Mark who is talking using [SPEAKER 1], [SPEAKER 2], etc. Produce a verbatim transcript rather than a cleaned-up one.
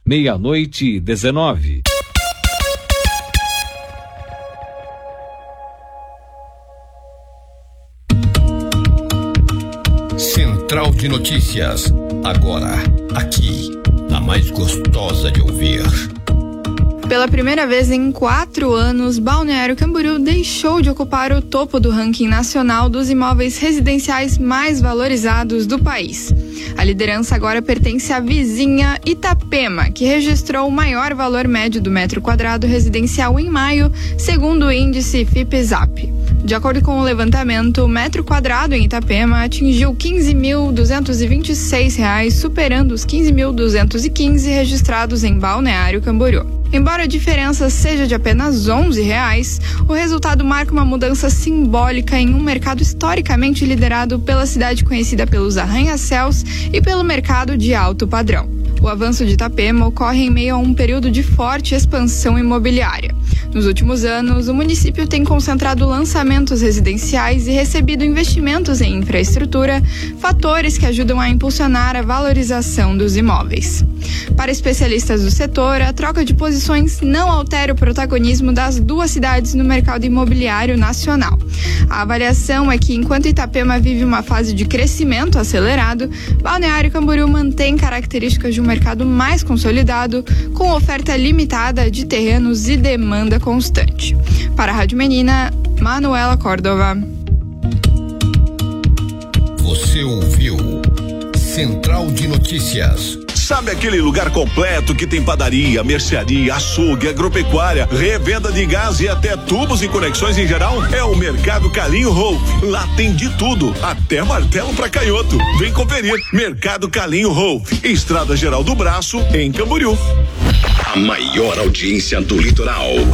[SPEAKER 1] meia-noite e dezenove.
[SPEAKER 2] Central de Notícias, agora, aqui, a mais gostosa de ouvir.
[SPEAKER 3] Pela primeira vez em quatro anos, Balneário Camboriú deixou de ocupar o topo do ranking nacional dos imóveis residenciais mais valorizados do país. A liderança agora pertence à vizinha Itapema, que registrou o maior valor médio do metro quadrado residencial em maio, segundo o índice Fipzap. De acordo com o levantamento, o metro quadrado em Itapema atingiu quinze mil duzentos e vinte e seis reais, superando os quinze mil duzentos e quinze registrados em Balneário Camboriú. Embora a diferença seja de apenas onze reais, o resultado marca uma mudança simbólica em um mercado historicamente liderado pela cidade conhecida pelos arranha-céus e pelo mercado de alto padrão. O avanço de Itapema ocorre em meio a um período de forte expansão imobiliária. Nos últimos anos, o município tem concentrado lançamentos residenciais e recebido investimentos em infraestrutura, fatores que ajudam a impulsionar a valorização dos imóveis. Para especialistas do setor, a troca de posições não altera o protagonismo das duas cidades no mercado imobiliário nacional. A avaliação é que, enquanto Itapema vive uma fase de crescimento acelerado, Balneário Camboriú mantém características de um mercado mais consolidado, com oferta limitada de terrenos e demanda constante. Para a Rádio Menina, Manuela Córdova.
[SPEAKER 2] Você ouviu Central de Notícias.
[SPEAKER 4] Sabe aquele lugar completo que tem padaria, mercearia, açougue, agropecuária, revenda de gás e até tubos e conexões em geral? É o Mercado Calinho Rolf. Lá tem de tudo, até martelo pra canhoto. Vem conferir. Mercado Calinho Rolf, Estrada Geral do Braço, em Camboriú.
[SPEAKER 2] A maior audiência do litoral.